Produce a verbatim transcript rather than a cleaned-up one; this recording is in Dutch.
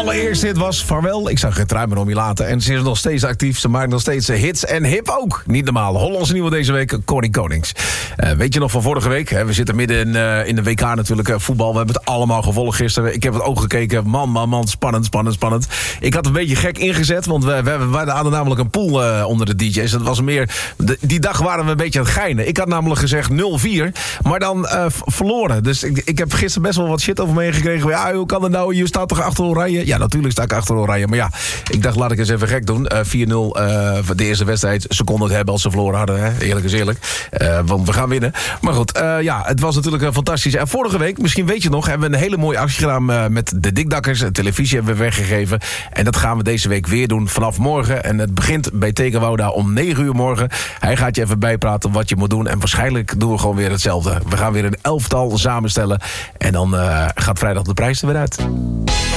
allereerste hit was Vaarwel. Ik zag geen trui meer om je laten. En ze is nog steeds actief. Ze maakt nog steeds hits en hip ook. Niet normaal. Hollandse nieuwe deze week, Connie Konings. Uh, weet je nog van vorige week? Hè? We zitten midden in, uh, in de W K natuurlijk. Uh, voetbal. We hebben het allemaal gevolgd gisteren. Ik heb het ook gekeken. Man, man, man. Spannend, spannend, spannend. Ik had een beetje gek ingezet. Want we, we, we hadden namelijk een pool uh, onder de D J's. Dat was meer... De, die dag waren we een beetje aan het geinen. Ik had namelijk gezegd nul vier. Maar dan uh, verloren. Dus ik, ik heb gisteren best wel wat shit over me heen gekregen. Ja, hoe kan het nou? Je staat toch achter Oranje? Ja, natuurlijk sta ik achter Oranje. Maar ja, ik dacht, laat ik eens even gek doen. Uh, vier nul uh, voor de eerste wedstrijd. Ze konden het hebben als ze verloren hadden. Hè? Eerlijk is eerlijk. Uh, want we gaan winnen. Maar goed, uh, ja, het was natuurlijk uh, fantastisch. En vorige week, misschien weet je nog, hebben we een hele mooie actie gedaan uh, met de Dikdakkers. De televisie hebben we weggegeven. En dat gaan we deze week weer doen vanaf morgen. En het begint bij Tekenwouda om negen uur morgen. Hij gaat je even bijpraten wat je moet doen. En waarschijnlijk doen we gewoon weer hetzelfde. We gaan weer een elftal samenstellen. En dan uh, gaat vrijdag de prijs er weer uit.